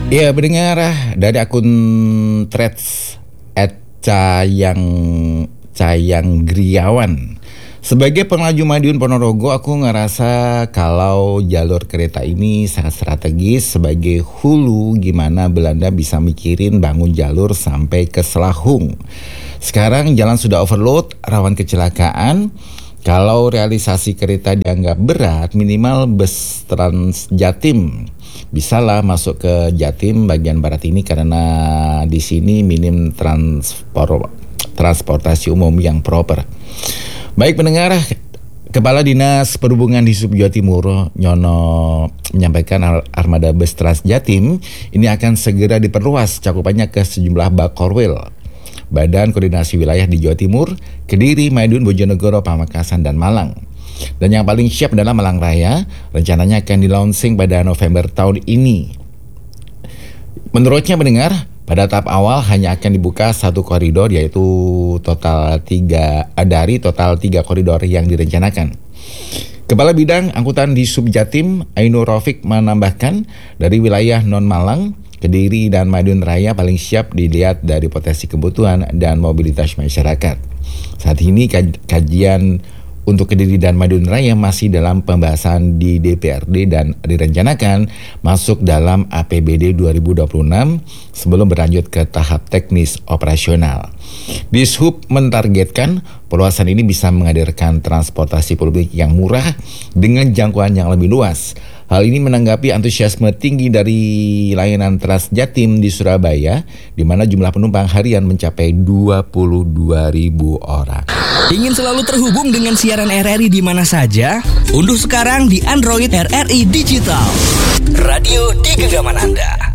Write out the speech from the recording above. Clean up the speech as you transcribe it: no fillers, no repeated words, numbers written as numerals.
Ya, pendengar dari akun threads @cayang Griawan. Sebagai pengelaju Madiun Ponorogo, aku ngerasa kalau jalur kereta ini sangat strategis sebagai hulu gimana Belanda bisa mikirin bangun jalur sampai ke Selahung. Sekarang jalan sudah overload, rawan kecelakaan. Kalau realisasi kereta dianggap berat, minimal bus Trans Jatim bisalah masuk ke Jatim bagian barat ini karena di sini minim transportasi umum yang proper. Baik pendengar, Kepala Dinas Perhubungan di Sub Jawa Timur Nyono menyampaikan armada bus Trans Jatim ini akan segera diperluas cakupannya ke sejumlah bak Korwil. Badan Koordinasi Wilayah di Jawa Timur, Kediri, Madiun, Bojonegoro, Pamekasan, dan Malang. Dan yang paling siap adalah Malang Raya, rencananya akan di-launching pada November tahun ini. Menurutnya pendengar, pada tahap awal hanya akan dibuka satu koridor yaitu dari total 3 koridor yang direncanakan. Kepala Bidang Angkutan di Sub Jatim, Ainur Rafiq menambahkan dari wilayah non-Malang, Kediri dan Madiun Raya paling siap dilihat dari potensi kebutuhan dan mobilitas masyarakat. Saat ini kajian untuk Kediri dan Madiun Raya masih dalam pembahasan di DPRD dan direncanakan masuk dalam APBD 2026 sebelum berlanjut ke tahap teknis operasional. Dishub mentargetkan perluasan ini bisa menghadirkan transportasi publik yang murah dengan jangkauan yang lebih luas. Hal ini menanggapi antusiasme tinggi dari layanan Trans Jatim di Surabaya, di mana jumlah penumpang harian mencapai 22.000 orang. Ingin selalu terhubung dengan siaran RRI di mana saja? Unduh sekarang di Android RRI Digital. Radio di genggaman Anda.